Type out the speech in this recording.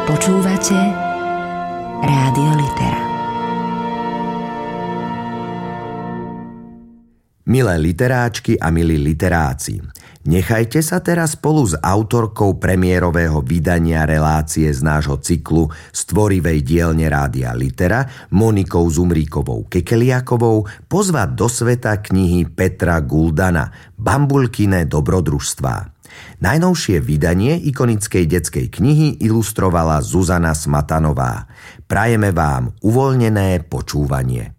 Počúvate Rádio Litera. Milé literáčky a milí literáci, nechajte sa teraz spolu s autorkou premiérového vydania relácie z nášho cyklu Stvorivej dielne Rádia Litera, Monikou Zumríkovou Kekeliakovou, pozvať do sveta knihy Petra Guldana Bambulkine dobrodružstvá. Najnovšie vydanie ikonickej detskej knihy ilustrovala Zuzana Smatanová. Prajeme vám uvoľnené počúvanie.